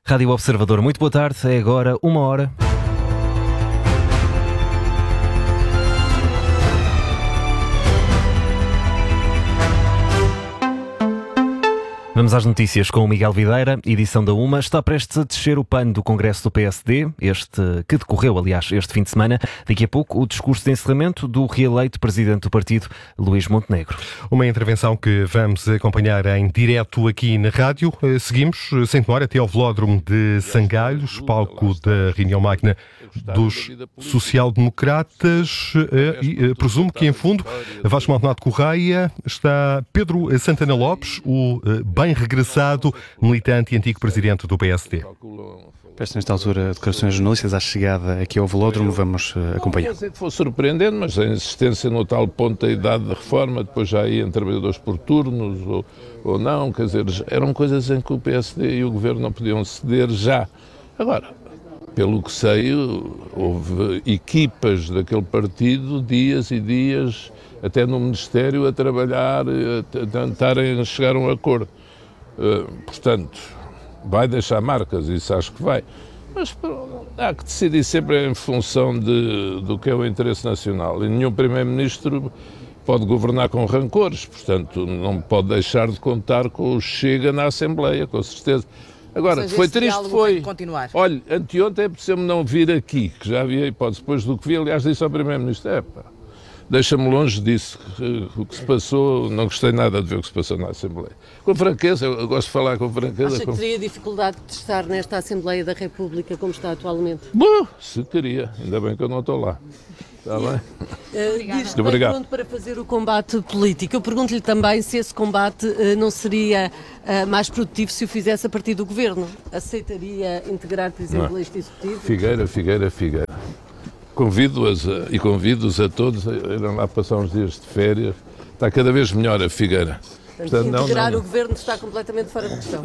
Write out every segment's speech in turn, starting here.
Rádio Observador, muito boa tarde, é agora 1h. Vamos às notícias com o Miguel Videira, edição da 1. Está prestes a descer o pano do Congresso do PSD, que decorreu, aliás, este fim de semana. Daqui a pouco, o discurso de encerramento do reeleito presidente do partido, Luís Montenegro. Uma intervenção que vamos acompanhar em direto aqui na rádio. Seguimos, sem demora, até ao Velódromo de Sangalhos, palco da reunião magna dos social-democratas. E presumo que, em fundo, Vasco Maldonado Correia, está Pedro Santana Lopes, o bem regressado militante e antigo presidente do PSD. Presta nesta altura declarações jornalistas à chegada aqui ao Velódromo, vamos acompanhar. Não sei que foi surpreendente, mas a insistência no tal ponto da idade de reforma, depois já iam trabalhadores por turnos ou não, quer dizer, eram coisas em que o PSD e o Governo não podiam ceder já. Agora, pelo que sei, houve equipas daquele partido, dias e dias, até no Ministério, a trabalhar, a tentarem chegar a um acordo. Portanto, vai deixar marcas, isso acho que vai. Mas há que decidir sempre em função do que é o interesse nacional. E nenhum Primeiro-Ministro pode governar com rancores, portanto, não pode deixar de contar com o Chega na Assembleia, com certeza. Agora, foi triste, foi. Olha, anteontem apeteceu-me não vir aqui, que já havia hipótese, depois do que vi, aliás, disse ao Primeiro-Ministro, deixa-me longe disso, o que se passou, não gostei nada de ver o que se passou na Assembleia. Com franqueza, eu gosto de falar com franqueza. Acha que teria dificuldade de estar nesta Assembleia da República como está atualmente? Se queria, ainda bem que eu não estou lá. Está bem? Diz que está pronto para fazer o combate político. Eu pergunto-lhe também se esse combate não seria mais produtivo se o fizesse a partir do Governo. Aceitaria integrar, por exemplo, este Executivo? Figueira. Convido-os a todos a irem lá passar uns dias de férias. Está cada vez melhor a Figueira. Portanto, integrar o Governo está completamente fora de questão.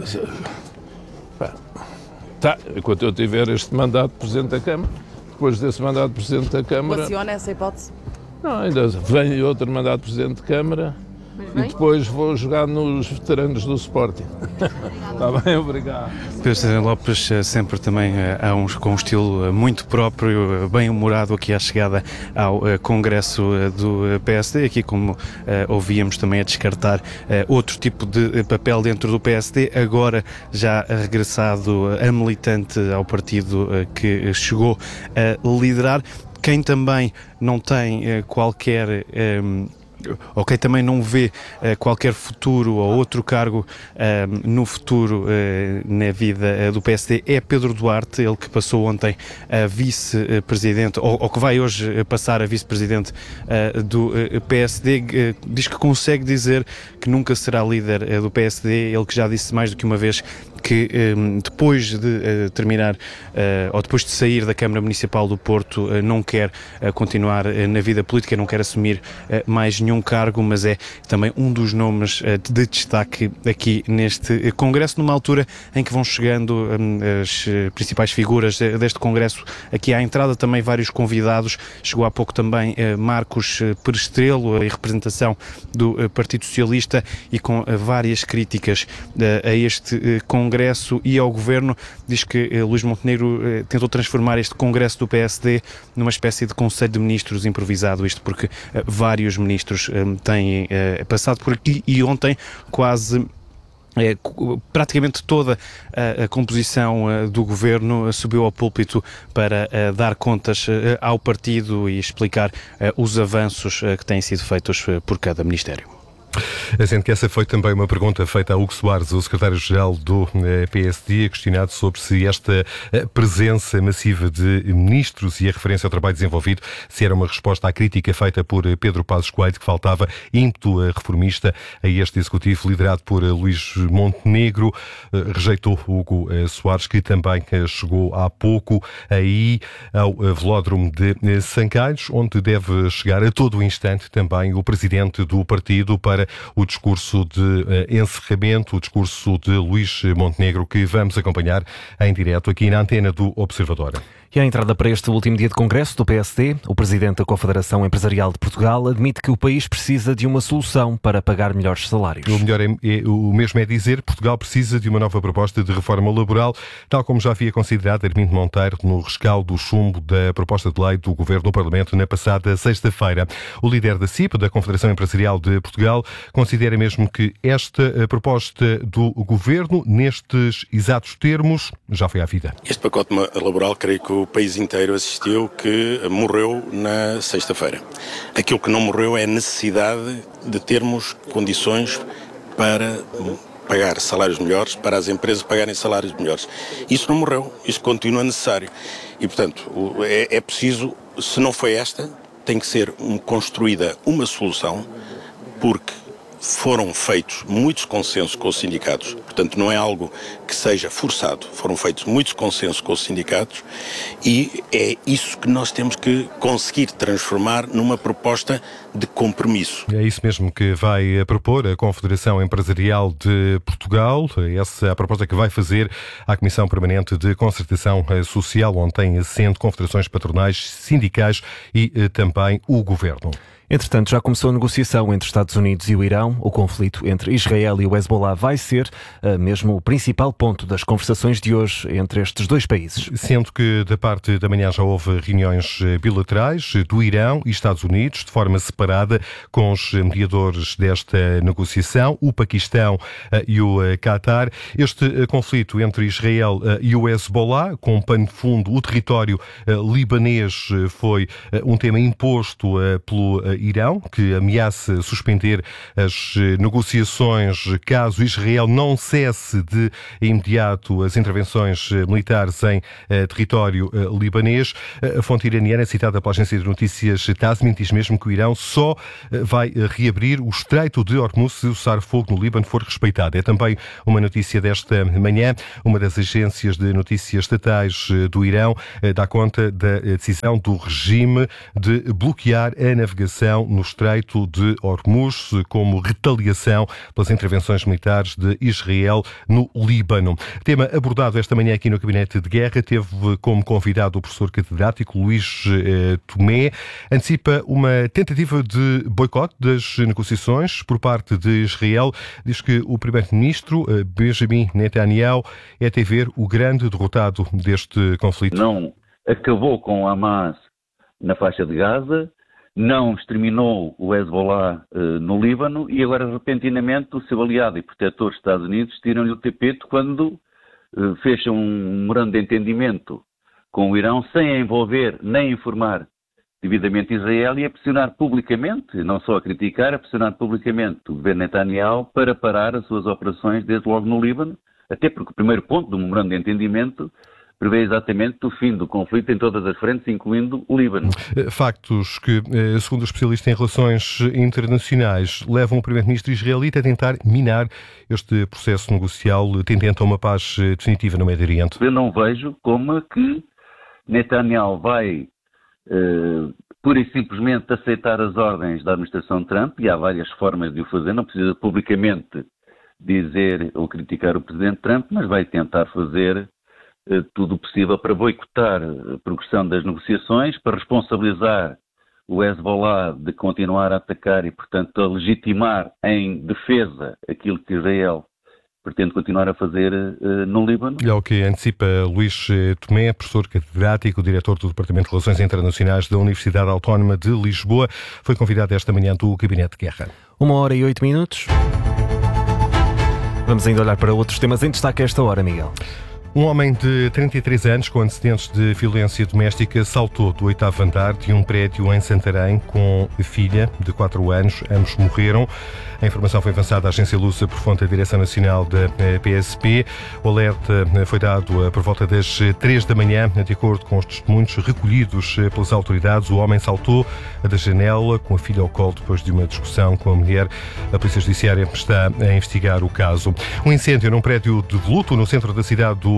Enquanto eu tiver este mandato de Presidente da Câmara, depois desse mandato de Presidente da Câmara... Funciona essa hipótese? Não, ainda vem outro mandato de Presidente de Câmara e depois vou jogar nos veteranos do Sporting. Está bem, obrigado. Pedro Santana Lopes sempre também com um estilo muito próprio, bem humorado aqui à chegada ao Congresso do PSD, aqui como ouvíamos também a descartar outro tipo de papel dentro do PSD, agora já regressado a militante ao partido que chegou a liderar. Quem também não tem qualquer... quem também não vê qualquer futuro ou outro cargo no futuro na vida do PSD é Pedro Duarte, ele que passou ontem a vice-presidente, ou que vai hoje passar a vice-presidente do PSD, diz que consegue dizer que nunca será líder do PSD, ele que já disse mais do que uma vez que depois de terminar ou depois de sair da Câmara Municipal do Porto não quer continuar na vida política, não quer assumir mais nenhum cargo, mas é também um dos nomes de destaque aqui neste Congresso, numa altura em que vão chegando as principais figuras deste Congresso aqui à entrada, também vários convidados. Chegou há pouco também Marcos Perestrelo, em representação do Partido Socialista, e com várias críticas a este Congresso e ao Governo. Diz que Luís Montenegro tentou transformar este Congresso do PSD numa espécie de Conselho de Ministros improvisado, isto porque vários ministros têm passado por aqui e ontem quase praticamente toda a composição do Governo subiu ao púlpito para dar contas ao partido e explicar os avanços que têm sido feitos por cada ministério. Sendo que essa foi também uma pergunta feita a Hugo Soares, o secretário-geral do PSD, questionado sobre se esta presença massiva de ministros e a referência ao trabalho desenvolvido, se era uma resposta à crítica feita por Pedro Passos Coelho, que faltava ímpeto reformista a este executivo liderado por Luís Montenegro. Rejeitou Hugo Soares, que também chegou há pouco aí ao Velódromo de Sangalhos, onde deve chegar a todo o instante também o presidente do partido para o discurso de encerramento, o discurso de Luís Montenegro, que vamos acompanhar em direto aqui na antena do Observador. E à entrada para este último dia de congresso do PSD, o presidente da Confederação Empresarial de Portugal admite que o país precisa de uma solução para pagar melhores salários. O mesmo é dizer, Portugal precisa de uma nova proposta de reforma laboral, tal como já havia considerado Armindo Monteiro no rescaldo do chumbo da proposta de lei do Governo no Parlamento na passada sexta-feira. O líder da CIP, da Confederação Empresarial de Portugal, considera mesmo que esta proposta do Governo, nestes exatos termos, já foi à vida. Este pacote laboral, creio que o país inteiro assistiu, que morreu na sexta-feira. Aquilo que não morreu é a necessidade de termos condições para pagar salários melhores, para as empresas pagarem salários melhores. Isso não morreu, isso continua necessário. E, portanto, é preciso, se não foi esta, tem que ser construída uma solução, porque foram feitos muitos consensos com os sindicatos, portanto não é algo que seja forçado, foram feitos muitos consensos com os sindicatos e é isso que nós temos que conseguir transformar numa proposta de compromisso. É isso mesmo que vai propor a Confederação Empresarial de Portugal, essa é a proposta que vai fazer à Comissão Permanente de Concertação Social, onde tem assento confederações patronais, sindicais e também o Governo. Entretanto, já começou a negociação entre os Estados Unidos e o Irão. O conflito entre Israel e o Hezbollah vai ser mesmo o principal ponto das conversações de hoje entre estes dois países. Sendo que da parte da manhã já houve reuniões bilaterais do Irão e Estados Unidos, de forma separada, com os mediadores desta negociação, o Paquistão e o Qatar. Este conflito entre Israel e o Hezbollah, com pano de fundo o território libanês, foi um tema imposto pelo Irão, que ameaça suspender as negociações caso Israel não cesse de imediato as intervenções militares em território libanês. A fonte iraniana, citada pela agência de notícias Tasnim, diz mesmo que o Irão só vai reabrir o Estreito de Hormuz se o cessar-fogo no Líbano for respeitado. É também uma notícia desta manhã. Uma das agências de notícias estatais do Irão dá conta da decisão do regime de bloquear a navegação no Estreito de Hormuz como retaliação pelas intervenções militares de Israel no Líbano. Tema abordado esta manhã aqui no Gabinete de Guerra, teve como convidado o professor catedrático Luís Tomé. Antecipa uma tentativa de boicote das negociações por parte de Israel. Diz que o primeiro-ministro Benjamin Netanyahu é, a ver, o grande derrotado deste conflito. Não acabou com Hamas na faixa de Gaza, não exterminou o Hezbollah no Líbano e agora, repentinamente, o seu aliado e protetor, os Estados Unidos, tiram-lhe o tapete quando fecham um memorando de entendimento com o Irão sem envolver nem informar devidamente Israel e a pressionar publicamente, não só a criticar, a pressionar publicamente o governo Netanyahu para parar as suas operações desde logo no Líbano, até porque o primeiro ponto do memorando de entendimento prevê exatamente o fim do conflito em todas as frentes, incluindo o Líbano. Factos que, segundo o especialista em relações internacionais, levam o primeiro-ministro israelita a tentar minar este processo negocial tendente a uma paz definitiva no Médio Oriente. Eu não vejo como que Netanyahu vai pura e simplesmente aceitar as ordens da administração Trump, e há várias formas de o fazer, não precisa publicamente dizer ou criticar o presidente Trump, mas vai tentar fazer tudo o possível para boicotar a progressão das negociações, para responsabilizar o Hezbollah de continuar a atacar e, portanto, a legitimar em defesa aquilo que Israel pretende continuar a fazer no Líbano. É o que antecipa Luís Tomé, professor catedrático, diretor do Departamento de Relações Internacionais da Universidade Autónoma de Lisboa. Foi convidado esta manhã do Gabinete de Guerra. 1h08. Vamos ainda olhar para outros temas em destaque a esta hora, Miguel. Um homem de 33 anos com antecedentes de violência doméstica saltou do 8º andar de um prédio em Santarém com filha de 4 anos. Ambos morreram. A informação foi avançada à agência Lusa por fonte da Direção Nacional da PSP. O alerta foi dado por volta das 3 da manhã. De acordo com os testemunhos recolhidos pelas autoridades, o homem saltou da janela com a filha ao colo depois de uma discussão com a mulher. A Polícia Judiciária está a investigar o caso. Um incêndio num prédio de luto no centro da cidade do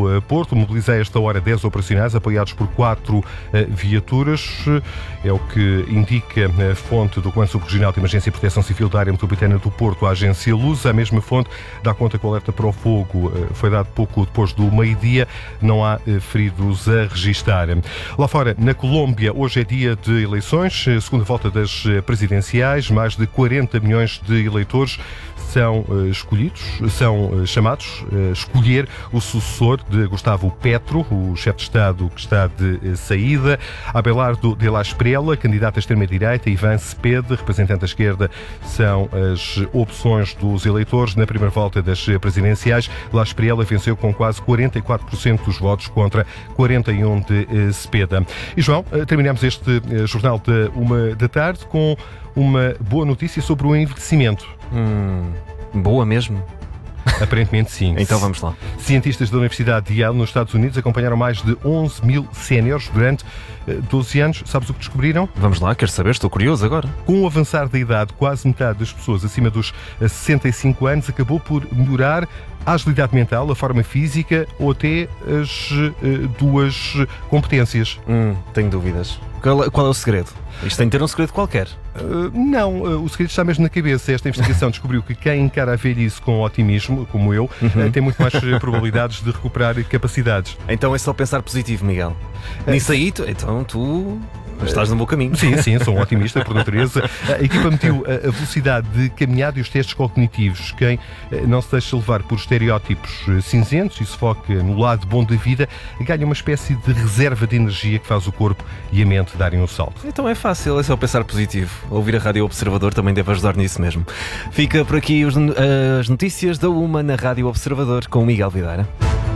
do Porto. Mobiliza a esta hora 10 operacionais, apoiados por 4 viaturas. É o que indica a fonte do Comando Subregional de Emergência e Proteção Civil da área metropolitana do Porto, a agência Lusa. A mesma fonte dá conta que o alerta para o fogo foi dado pouco depois do meio-dia. Não há feridos a registar. Lá fora, na Colômbia, hoje é dia de eleições, segunda volta das presidenciais. Mais de 40 milhões de eleitores são escolhidos, são chamados a escolher o sucessor de Gustavo Petro, o chefe de Estado que está de saída. Abelardo de la Espriella, candidato à extrema-direita, Ivan Cepeda, representante da esquerda, são as opções dos eleitores. Na primeira volta das presidenciais, la Espriella venceu com quase 44% dos votos contra 41% de Cepeda. E, João, terminamos este jornal de 1 da tarde com uma boa notícia sobre o envelhecimento. Boa mesmo? Aparentemente sim. Então vamos lá. Cientistas da Universidade de Yale, nos Estados Unidos, acompanharam mais de 11 mil séniores durante 12 anos. Sabes o que descobriram? Vamos lá, quero saber, estou curioso agora. Com o avançar da idade, quase metade das pessoas acima dos 65 anos acabou por melhorar a agilidade mental, a forma física ou até as duas competências. Tenho dúvidas. Qual é o segredo? Isto tem de ter um segredo qualquer. Não, o segredo está mesmo na cabeça. Esta investigação descobriu que quem encara a velhice com otimismo, como eu, tem muito mais probabilidades de recuperar capacidades. Então é só pensar positivo, Miguel. Nisso aí, então tu estás no bom caminho. Sim, sou um otimista por natureza. A equipa mediu a velocidade de caminhada e os testes cognitivos. Quem não se deixa levar por estereótipos cinzentos e se foca no lado bom da vida, ganha uma espécie de reserva de energia que faz o corpo e a mente darem um salto. Então é fácil, é só pensar positivo. Ouvir a Rádio Observador também deve ajudar nisso mesmo. Fica por aqui as notícias da UMA na Rádio Observador com o Miguel Videira.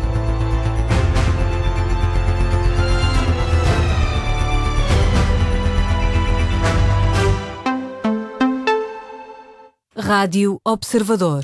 Rádio Observador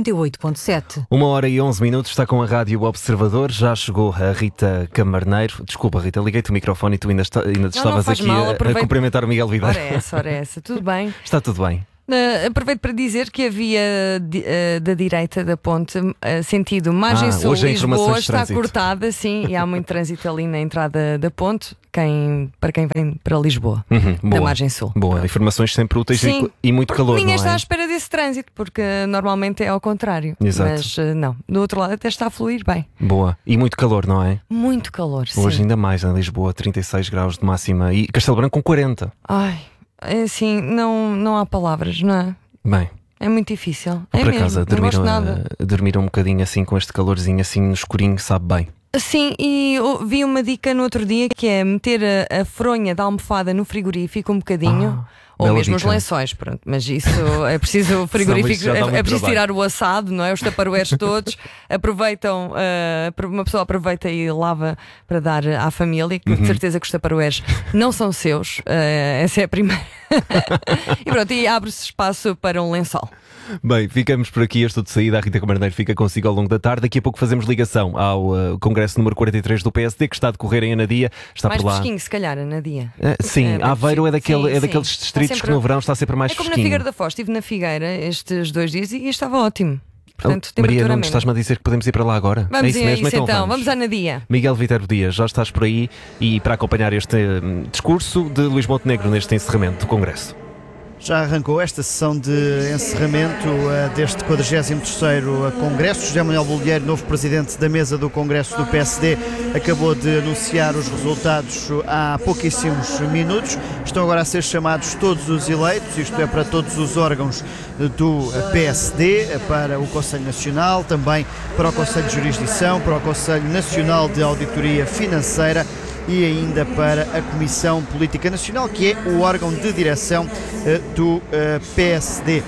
98.7. 1h11 está com a Rádio Observador. Já chegou a Rita Camarneiro. Desculpa, Rita, liguei-te o microfone e tu ainda estavas aqui a cumprimentar o Miguel Videira. Ora essa, tudo bem? Está tudo bem. Aproveito para dizer que a via da direita da ponte, sentido Margem Sul, Lisboa, está cortada, sim, e há muito trânsito ali na entrada da ponte, para quem vem para Lisboa, da Margem Sul. Boa, informações sempre úteis e muito calor, ninguém não é? está à espera desse trânsito, porque normalmente é ao contrário. Exato. Mas não, do outro lado até está a fluir bem. Boa, e muito calor, não é? Muito calor, sim. Hoje ainda mais, em Lisboa, 36 graus de máxima e Castelo Branco com 40. Ai... É assim, não há palavras, não é? Bem, é muito difícil. Por acaso, dormir um bocadinho assim com este calorzinho assim no escurinho, sabe bem. Sim, e vi uma dica no outro dia que é meter a fronha da almofada no frigorífico um bocadinho. Ou mesmo os lençóis, pronto, mas isso é preciso o frigorífico, é preciso tirar o assado, não é? Os taparoeiros todos aproveitam, uma pessoa aproveita e lava para dar à família, que de certeza que os taparoeiros não são seus, essa é a primeira. E pronto, e abre-se espaço para um lençol. Bem, ficamos por aqui. Eu estou de saída, a Rita Camarneiro fica consigo ao longo da tarde. Daqui a pouco fazemos ligação ao Congresso número 43 do PSD, que está a decorrer em Anadia. Está mais por lá. fresquinho, se calhar, Anadia. Sim, Aveiro é daqueles distritos que no verão está sempre mais fresquinho. É como na Figueira da Foz. Estive na Figueira estes 2 dias e estava ótimo. Portanto, Maria Nunes, estás-me a dizer que podemos ir para lá agora? Vamos é isso mesmo? Então vamos à Anadia. Miguel Viterbo Dias, já estás por aí e para acompanhar este discurso de Luís Montenegro neste encerramento do Congresso. Já arrancou esta sessão de encerramento deste 43º Congresso. José Manuel Bolieiro, novo presidente da mesa do Congresso do PSD, acabou de anunciar os resultados há pouquíssimos minutos. Estão agora a ser chamados todos os eleitos, isto é, para todos os órgãos do PSD, para o Conselho Nacional, também para o Conselho de Jurisdição, para o Conselho Nacional de Auditoria Financeira e ainda para a Comissão Política Nacional, que é o órgão de direção do PSD.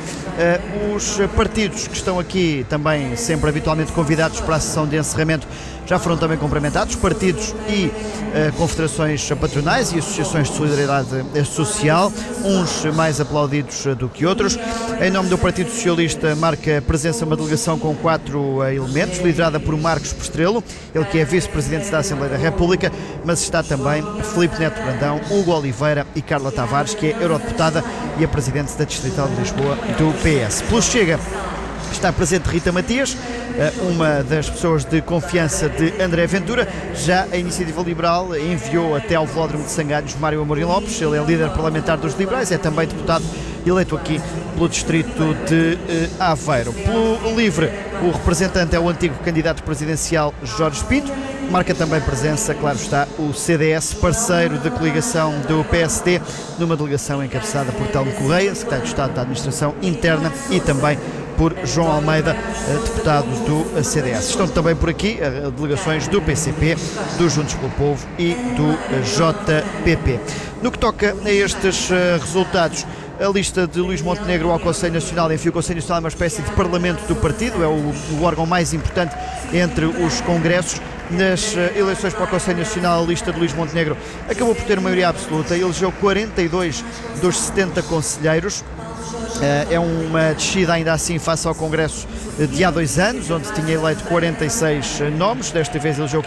Os partidos que estão aqui também sempre habitualmente convidados para a sessão de encerramento já foram também cumprimentados, partidos e confederações patronais e associações de solidariedade social, uns mais aplaudidos do que outros. Em nome do Partido Socialista marca presença uma delegação com 4 elementos, liderada por Marcos Pestrelo, ele que é vice-presidente da Assembleia da República, mas está também Filipe Neto Brandão, Hugo Oliveira e Carla Tavares, que é eurodeputada e a presidente da Distrital de Lisboa do PS. Pelo Chega, Está presente Rita Matias, uma das pessoas de confiança de André Ventura. Já a Iniciativa Liberal enviou até ao Velódromo de Sangalhos Mário Amorim Lopes. Ele é líder parlamentar dos liberais, é também deputado eleito aqui pelo distrito de Aveiro. Pelo LIVRE, o representante é o antigo candidato presidencial Jorge Pinto. Marca também presença, claro está, o CDS, parceiro de coligação do PSD, numa delegação encabeçada por Telmo Correia, secretário de Estado da Administração Interna, e também por João Almeida, deputado do CDS. Estão também por aqui delegações do PCP, do Juntos pelo Povo e do JPP. No que toca a estes resultados, a lista de Luís Montenegro ao Conselho Nacional, enfim, o Conselho Nacional é uma espécie de parlamento do partido, é o órgão mais importante entre os congressos. Nas eleições para o Conselho Nacional, a lista de Luís Montenegro acabou por ter maioria absoluta, elegeu 42 dos 70 conselheiros. É uma descida ainda assim face ao Congresso de há 2 anos, onde tinha eleito 46 nomes, desta vez elegeu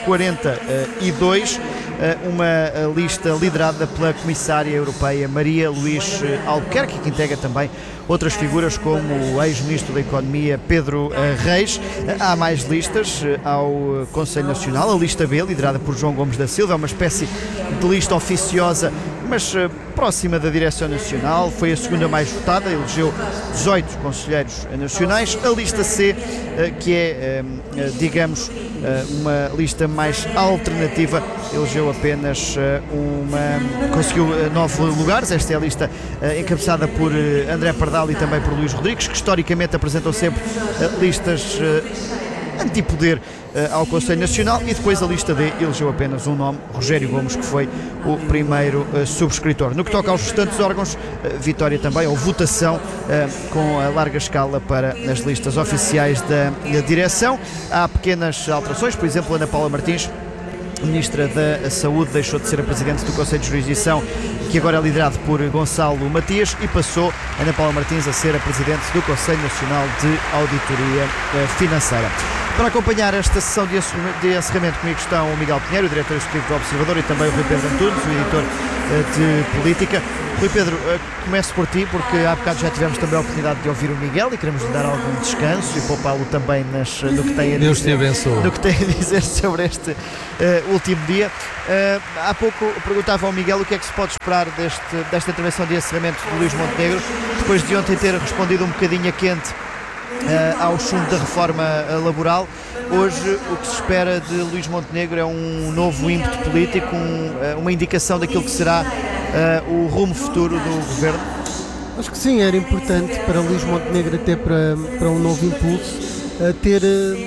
42, uma lista liderada pela Comissária Europeia Maria Luís Albuquerque, que integra também outras figuras como o ex-ministro da Economia Pedro Reis. Há mais listas ao Conselho Nacional, a lista B, liderada por João Gomes da Silva, é uma espécie de lista oficiosa, mas próxima da direção nacional, foi a segunda mais votada, elegeu 18 conselheiros nacionais. A lista C, que é, digamos, uma lista mais alternativa, elegeu apenas conseguiu 9 lugares. Esta é a lista encabeçada por André Pardal e também por Luís Rodrigues, que historicamente apresentam sempre listas antipoder ao Conselho Nacional. E depois a lista D elegeu apenas um nome, Rogério Gomes, que foi o primeiro subscritor. No que toca aos restantes órgãos, vitória também, ou votação com a larga escala para as listas oficiais da direção. Há pequenas alterações, por exemplo, Ana Paula Martins, Ministra da Saúde, deixou de ser a Presidente do Conselho de Jurisdição, que agora é liderado por Gonçalo Matias, e passou Ana Paula Martins a ser a Presidente do Conselho Nacional de Auditoria Financeira. Para acompanhar esta sessão de encerramento, comigo estão o Miguel Pinheiro, o diretor executivo do Observador, e também o Rui Pedro Antunes, o editor de Política. Rui Pedro, começo por ti, porque há bocado já tivemos também a oportunidade de ouvir o Miguel e queremos lhe dar algum descanso e poupá-lo também no que tem a dizer, Deus te abençoe. No que tem a dizer sobre este último dia. Há pouco perguntava ao Miguel o que é que se pode esperar desta intervenção de encerramento de Luís Montenegro, depois de ontem ter respondido um bocadinho a quente ao chumbo da reforma laboral. Hoje o que se espera de Luís Montenegro é um novo ímpeto político, uma indicação daquilo que será o rumo futuro do governo. Acho que sim, era importante para Luís Montenegro, até para um novo impulso, ter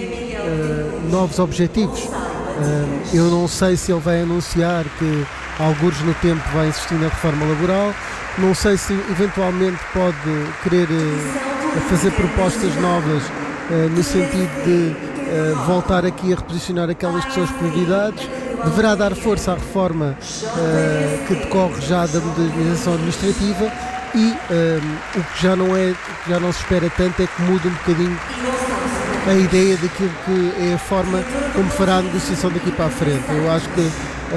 novos objetivos. Eu não sei se ele vai anunciar que algures no tempo vai insistir na reforma laboral, não sei se eventualmente pode querer fazer propostas novas no sentido de voltar aqui a reposicionar aquelas que são as prioridades. Deverá dar força à reforma que decorre já da modernização administrativa, e o que já não se espera tanto é que mude um bocadinho a ideia daquilo que é a forma como fará a negociação daqui para a frente. Eu acho que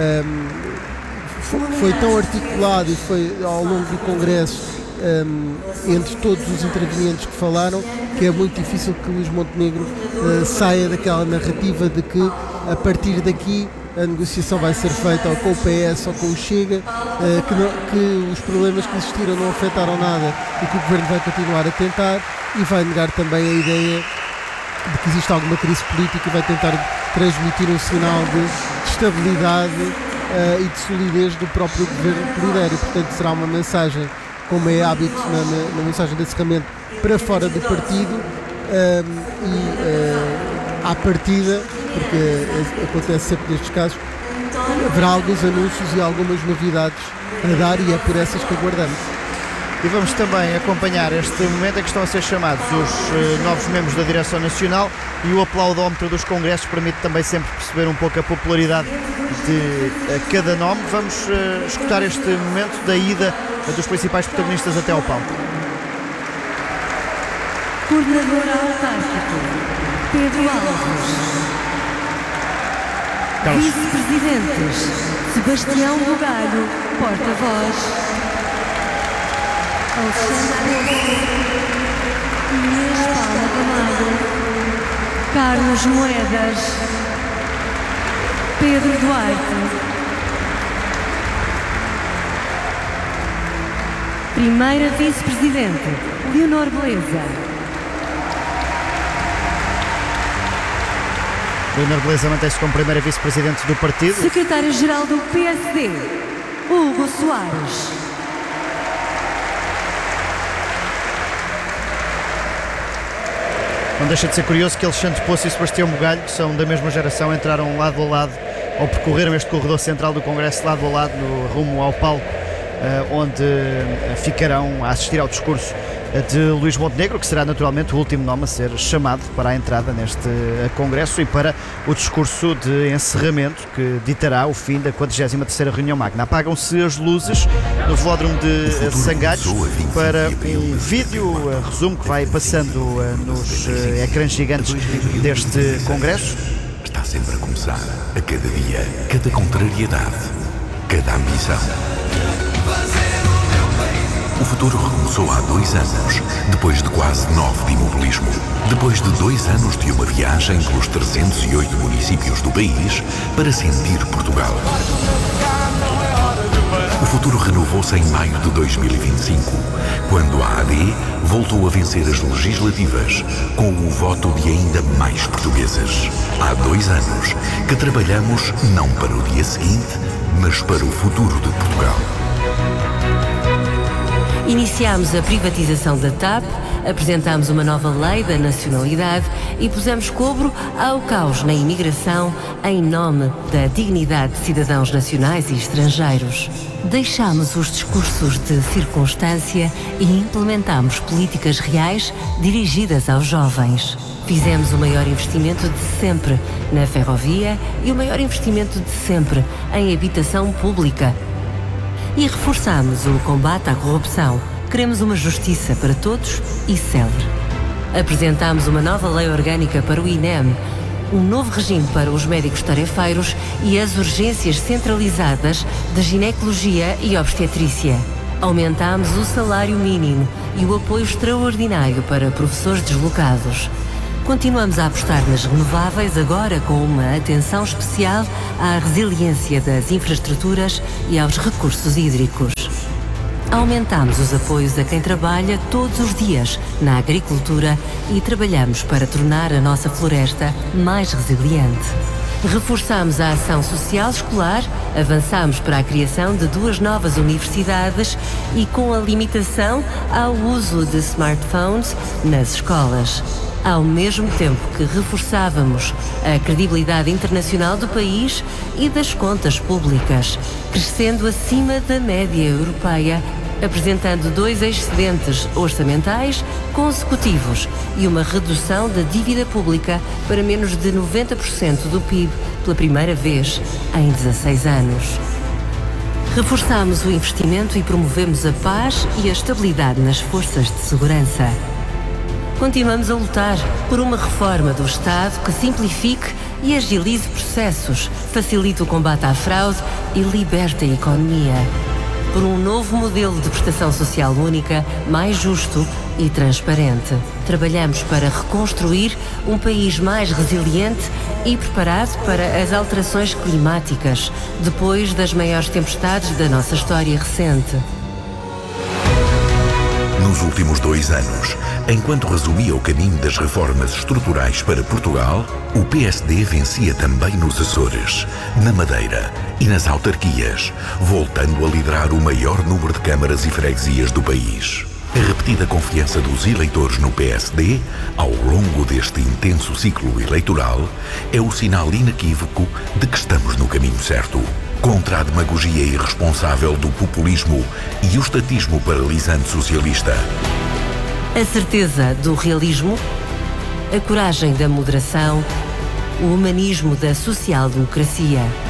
foi tão articulado e foi ao longo do Congresso, entre todos os intervenientes que falaram, que é muito difícil que Luís Montenegro saia daquela narrativa de que a partir daqui a negociação vai ser feita ou com o PS ou com o Chega, que os problemas que existiram não afetaram nada e que o Governo vai continuar a tentar, e vai negar também a ideia de que existe alguma crise política, e vai tentar transmitir um sinal de estabilidade e de solidez do próprio Governo que lidera. E, portanto, será uma mensagem, como é hábito na mensagem de encerramento, para fora do partido, à partida, porque acontece sempre nestes casos, haverá alguns anúncios e algumas novidades a dar, e é por essas que aguardamos. E vamos também acompanhar este momento em que estão a ser chamados os novos membros da Direção Nacional, e o aplaudómetro dos congressos permite também sempre perceber um pouco a popularidade de cada nome. Vamos escutar este momento da ida dos principais protagonistas até ao palco. Coordenador autárquico, Pedro Alves. Vice-presidentes, Sebastião Bugalho, porta-voz. Alexandre Inês Palma Camargo, Carlos Moedas, Pedro Duarte. Primeira Vice-Presidente, Leonor Beleza. Leonor Beleza mantém-se como primeira Vice-Presidente do partido. Secretário-Geral do PSD, Hugo Soares. Não deixa de ser curioso que Alexandre Poço e Sebastião Bugalho, que são da mesma geração, entraram lado a lado, ou percorreram este corredor central do Congresso lado a lado, no rumo ao palco, onde ficarão a assistir ao discurso de Luís Montenegro, que será naturalmente o último nome a ser chamado para a entrada neste Congresso e para o discurso de encerramento que ditará o fim da 43ª reunião magna. Apagam-se as luzes no velódromo de Sangalhos para um vídeo resumo que vai passando nos ecrãs gigantes deste Congresso. Está sempre a começar, a cada dia, cada contrariedade, cada ambição. O futuro recomeçou há 2 anos, depois de quase 9 de imobilismo. Depois de 2 anos de uma viagem pelos 308 municípios do país para sentir Portugal. O futuro renovou-se em maio de 2025, quando a AD voltou a vencer as legislativas com o voto de ainda mais portugueses. Há 2 anos que trabalhamos não para o dia seguinte, mas para o futuro de Portugal. Iniciámos a privatização da TAP, apresentámos uma nova lei da nacionalidade e pusemos cobro ao caos na imigração em nome da dignidade de cidadãos nacionais e estrangeiros. Deixámos os discursos de circunstância e implementámos políticas reais dirigidas aos jovens. Fizemos o maior investimento de sempre na ferrovia e o maior investimento de sempre em habitação pública. E reforçamos o combate à corrupção. Queremos uma justiça para todos e célere. Apresentámos uma nova lei orgânica para o INEM, um novo regime para os médicos tarefeiros e as urgências centralizadas de ginecologia e obstetrícia. Aumentámos o salário mínimo e o apoio extraordinário para professores deslocados. Continuamos a apostar nas renováveis, agora com uma atenção especial à resiliência das infraestruturas e aos recursos hídricos. Aumentamos os apoios a quem trabalha todos os dias na agricultura e trabalhamos para tornar a nossa floresta mais resiliente. Reforçamos a ação social escolar, avançamos para a criação de 2 novas universidades e com a limitação ao uso de smartphones nas escolas. Ao mesmo tempo que reforçávamos a credibilidade internacional do país e das contas públicas, crescendo acima da média europeia, apresentando 2 excedentes orçamentais consecutivos e uma redução da dívida pública para menos de 90% do PIB pela primeira vez em 16 anos. Reforçamos o investimento e promovemos a paz e a estabilidade nas forças de segurança. Continuamos a lutar por uma reforma do Estado que simplifique e agilize processos, facilite o combate à fraude e liberte a economia. Por um novo modelo de prestação social única, mais justo e transparente. Trabalhamos para reconstruir um país mais resiliente e preparado para as alterações climáticas, depois das maiores tempestades da nossa história recente. Nos últimos 2 anos, enquanto resumia o caminho das reformas estruturais para Portugal, o PSD vencia também nos Açores, na Madeira e nas autarquias, voltando a liderar o maior número de câmaras e freguesias do país. A repetida confiança dos eleitores no PSD, ao longo deste intenso ciclo eleitoral, é o sinal inequívoco de que estamos no caminho certo. Contra a demagogia irresponsável do populismo e o estatismo paralisante socialista. A certeza do realismo, a coragem da moderação, o humanismo da social-democracia.